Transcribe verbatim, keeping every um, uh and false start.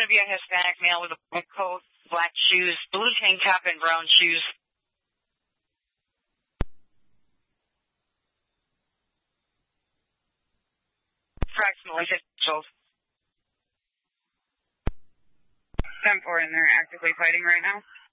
to be a Hispanic male with a black coat, black shoes, blue tank top, and brown shoes. Approximately fifty years old. ten four, and they're actively fighting right now?